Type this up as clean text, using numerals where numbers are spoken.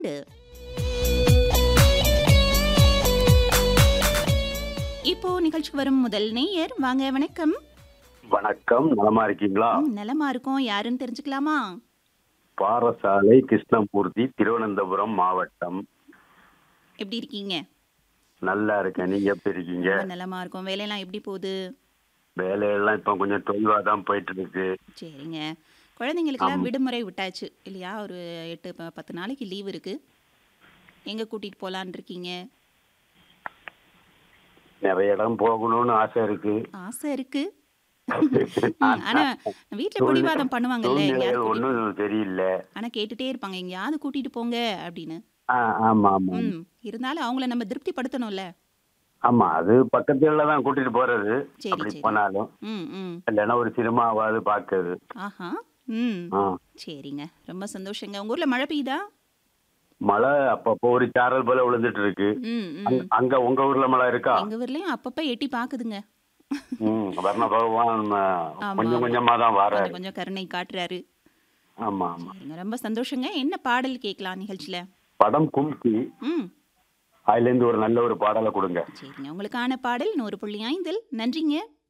உண்டு. இப்போ நிகழ்ச்சிக்கு வரும் முதல் நேயர் வாங்க. வணக்கம். வணக்கம், நலமா இருக்கீங்களா? நலமா இருக்கோம். யாருன்னு தெரிஞ்சுக்கலாமா? பாரசாலை கிருஷ்ணமூர்த்தி, திருவனந்தபுரம் மாவட்டம். எப்படி இருக்கீங்க? நல்லா இருக்கேன். நீங்க எப்படி இருக்கீங்க? ரொம்ப நலமா இருக்கோம். வேலையெல்லாம் எப்படி போகுது? வேலையெல்லாம் இப்ப கொஞ்சம் தொய்வா தான் போயிட்டு இருக்கு. சரிங்க. குழந்தைங்களுக்கெல்லாம் ஆம். விடுமுறை விட்டாச்சு இல்லையா? ஒரு 8 10 நாளைக்கு லீவ் இருக்கு. எங்க கூட்டிட்டு போலான்னு இருக்கீங்க? நிறைய இடம் போகணும்னு ஆசை இருக்கு. ஆசை இருக்கு. ஆனா வீட்ல பிடிவாதம் பண்ணுவாங்கல்ல எங்கேயாவது சூழ்நிலைகள் கூட்டிட்டு ஒன்றும் தெரியல. ஆனா கேட்டுட்டே இருப்பாங்க எங்கேயாவது கூட்டிட்டு போங்க அப்படின்னு. ஆமா ஆமா இருந்தாலும் அவங்கள நம்ம திருப்திப்படுத்தணும்ல. ஆமா. அது பக்கத்துல தான் கூட்டிட்டு போறது. சரி அப்படி சரி. போனாலும் ம் ம். இல்லைன்னா ஒரு சினிமாவாவது பாக்குறது. ஆஹா. ம். ஆ. சரிங்க. ரொம்ப சந்தோஷங்க. உங்க ஊர்ல மழை பெய்யுதா? மழை அப்பப்போ ஒரு சாரல் போல விழுந்துட்டு இருக்கு. ம் ம். அங்க உங்க ஊர்ல மழை இருக்கா? எங்க ஊர்லயும் அப்பப்ப எட்டி பாக்குதுங்க. வர்ண பகவான் ஆமா கொஞ்சம் ஆமா. கொஞ்சமா தான் கொஞ்சம் வராரு. கொஞ்சம் கருணை காட்டுறாரு. ஆமா ஆமா. சரிங்க. ரொம்ப சந்தோஷங்க. என்ன பாடல் கேட்கலாம் நிகழ்ச்சியில? படம் கும்கி. ம். அதுல இருந்து ஒரு நல்ல ஒரு பாடலை கொடுங்க. சரிங்க. உங்களுக்கான பாடல் 100.5 நன்றிங்க.